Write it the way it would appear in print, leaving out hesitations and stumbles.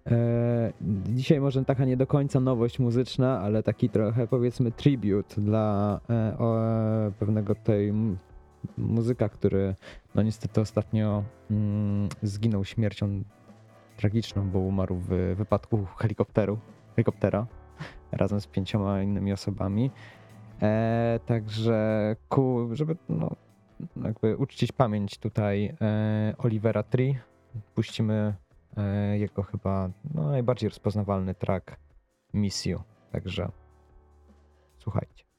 Dzisiaj może taka nie do końca nowość muzyczna, ale taki trochę powiedzmy tribute dla pewnego tutaj muzyka, który no niestety ostatnio zginął śmiercią tragiczną, bo umarł w wypadku helikoptera razem z 5 innymi osobami. Także żeby no, jakby uczcić pamięć tutaj Olivera Tree, puścimy jego chyba no, najbardziej rozpoznawalny track Miss You. Także słuchajcie.